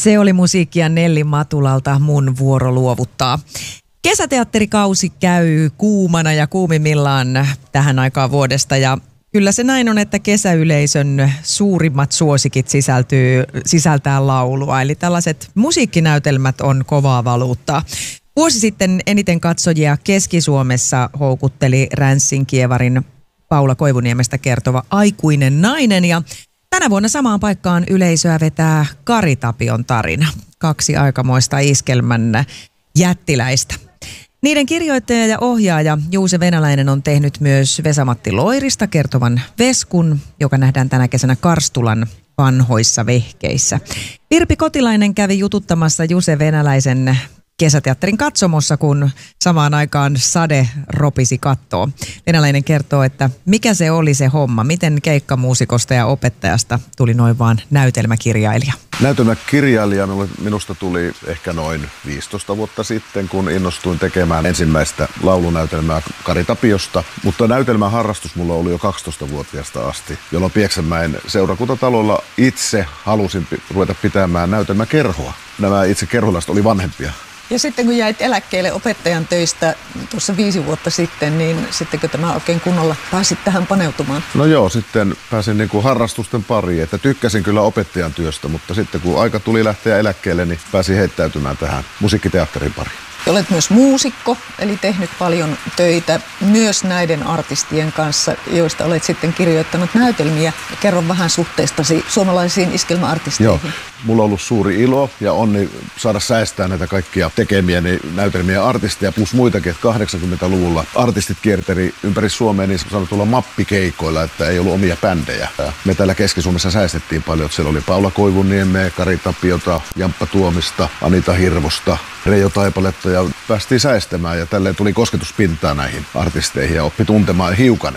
Se oli musiikkia Nelli Matulalta, Mun vuoro luovuttaa. Kesäteatterikausi käy kuumana ja kuumimmillaan tähän aikaan vuodesta ja kyllä se näin on, että kesäyleisön suurimmat suosikit sisältää laulua. Eli tällaiset musiikkinäytelmät on kovaa valuuttaa. Vuosi sitten eniten katsojia Keski-Suomessa houkutteli Ränssin kievarin Paula Koivuniemestä kertova Aikuinen nainen ja tänä vuonna samaan paikkaan yleisöä vetää Kari Tapion tarina. 2 aikamoista iskelmän jättiläistä. Niiden kirjoittaja ja ohjaaja Juuse Venäläinen on tehnyt myös Vesa-Matti Loirista kertovan Veskun, joka nähdään tänä kesänä Karstulan vanhoissa vehkeissä. Virpi Kotilainen kävi jututtamassa Juuse Venäläisen kesäteatterin katsomossa, kun samaan aikaan sade ropisi kattoa. Venäläinen kertoo, että mikä se oli se homma, miten keikkamuusikosta ja opettajasta tuli noin vaan näytelmäkirjailija. Näytelmäkirjailijana minusta tuli ehkä noin 15 vuotta sitten, kun innostuin tekemään ensimmäistä laulunäytelmää Kari Tapiosta. Mutta näytelmän harrastus mulla oli jo 12-vuotiaasta asti, jolloin Pieksämäen seurakuntatalolla itse halusin ruveta pitämään näytelmäkerhoa. Nämä itse kerholaiset oli vanhempia. Ja sitten kun jäit eläkkeelle opettajan töistä tuossa 5 vuotta sitten, niin sittenkö tämä oikein kunnolla pääsit tähän paneutumaan? No joo, sitten pääsin niin kuin harrastusten pariin, että tykkäsin kyllä opettajan työstä, mutta sitten kun aika tuli lähteä eläkkeelle, niin pääsin heittäytymään tähän musiikkiteatterin pariin. Olet myös muusikko, eli tehnyt paljon töitä myös näiden artistien kanssa, joista olet sitten kirjoittanut näytelmiä. Kerro vähän suhteestasi suomalaisiin iskelmäartisteihin. Joo, mulla on ollut suuri ilo ja onni saada säestää näitä kaikkia tekemiäni näytelmiä artisteja plus muitakin, että 80-luvulla artistit kierteli ympäri Suomea niin sanotulla mappikeikoilla, että ei ollut omia bändejä. Me täällä Keski-Suomessa säestettiin paljon, että siellä oli Paula Koivuniemeä, Kari Tapiota, Jamppa Tuomista, Anita Hirvosta, Reijo Taipaletta ja päästiin säestämään ja tälleen tuli kosketuspintaa näihin artisteihin ja oppi tuntemaan hiukan